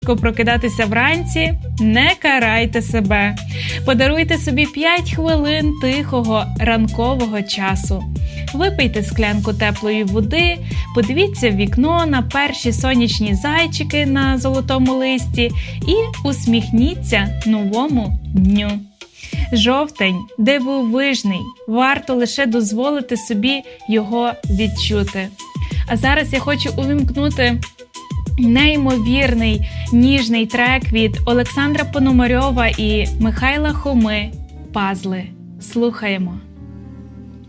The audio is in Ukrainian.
прокидатися вранці, не карайте себе. Подаруйте собі 5 хвилин тихого ранкового часу. Випийте склянку теплої води, подивіться в вікно на перші сонячні зайчики на золотому листі і усміхніться новому дню. Жовтень – дивовижний, варто лише дозволити собі його відчути. А зараз я хочу увімкнути неймовірний, ніжний трек від Олександра Пономарьова і Михайла Хоми «Пазли». Слухаємо.